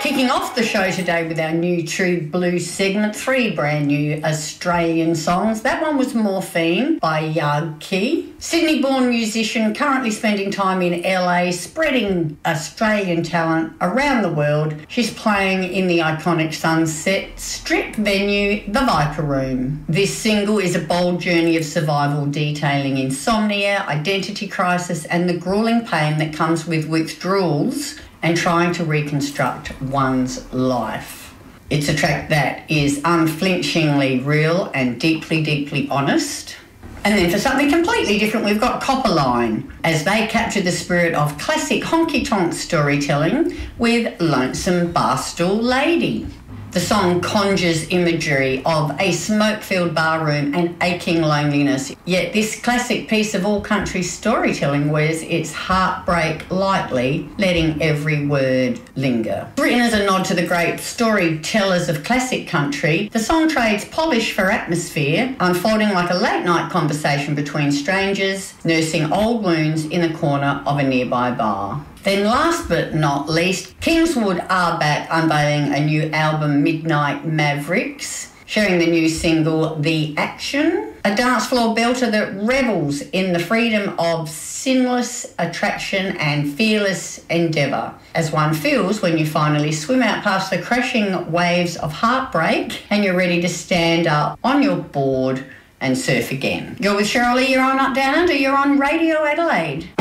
Kicking off the show today with our new True Blues segment, 3 brand new Australian songs. That one was Morphine by Yard Key. Sydney-born musician, currently spending time in LA, spreading Australian talent around the world. She's playing in the iconic Sunset Strip venue, the Viper Room. This single is a bold journey of survival, detailing insomnia, identity crisis, and the grueling pain that comes with withdrawals and trying to reconstruct one's life. It's a track that is unflinchingly real and deeply, deeply honest. And then for something completely different, we've got Copperline, as they capture the spirit of classic honky-tonk storytelling with Lonesome Barstool Lady. The song conjures imagery of a smoke-filled barroom and aching loneliness, yet this classic piece of all-country storytelling wears its heartbreak lightly, letting every word linger. Written as a nod to the great storytellers of classic country, the song trades polish for atmosphere, unfolding like a late-night conversation between strangers, nursing old wounds in the corner of a nearby bar. Then last but not least, Kingswood are back, unveiling a new album, Midnight Mavericks, sharing the new single, The Action, a dance floor belter that revels in the freedom of sinless attraction and fearless endeavour, as one feels when you finally swim out past the crashing waves of heartbreak and you're ready to stand up on your board and surf again. You're with Cheryl Lee, you're on Up Down Under, you're on Radio Adelaide.